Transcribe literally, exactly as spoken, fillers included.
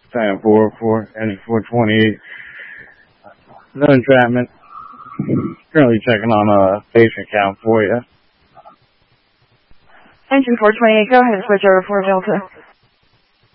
Sam four oh four, engine four twenty-eight. No entrapment. Currently checking on a patient count for you. Engine four twenty-eight, go ahead, switch over for Delta.